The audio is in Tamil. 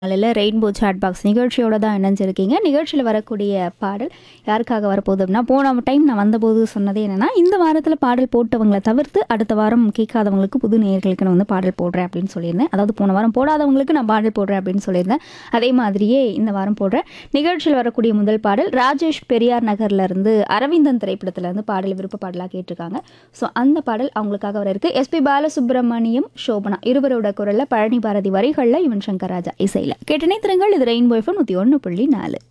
காலையில் ரெயின்போ சாட் பாக்ஸ் நிகழ்ச்சியோட தான் இணைஞ்சிருக்கீங்க. நிகழ்ச்சியில் வரக்கூடிய பாடல் யாருக்காக வரப்போகுது அப்படின்னா, போன டைம் நான் வந்தபோது சொன்னதே என்னென்னா, இந்த வாரத்தில் பாடல் போட்டவங்களை தவிர்த்து அடுத்த வாரம் கேட்காதவங்களுக்கு புது நேயர்களுக்கு நான் வந்து பாடல் போடுறேன் அப்படின்னு சொல்லியிருந்தேன். அதாவது போன வாரம் போடாதவங்களுக்கு நான் பாடல் போடுறேன் அப்படின்னு சொல்லியிருந்தேன். அதே மாதிரியே இந்த வாரம் போடுறேன். நிகழ்ச்சியில் வரக்கூடிய முதல் பாடல் ராஜேஷ் பெரியார் நகர்லேருந்து அரவிந்தன் திரைப்படத்துலேருந்து பாடல் விருப்ப பாடலாக கேட்டிருக்காங்க. ஸோ அந்த பாடல் அவங்களுக்காக வர இருக்குது. எஸ்பி பாலசுப்ரமணியம், சோபனா இருவரோட குரலில், பழனி பாரதி வரிகளில், யுவன் சங்கர் ராஜா இசையில். கேட்டனை திறங்கள். இது ரெயின்போ எஃப்எம் 101.4.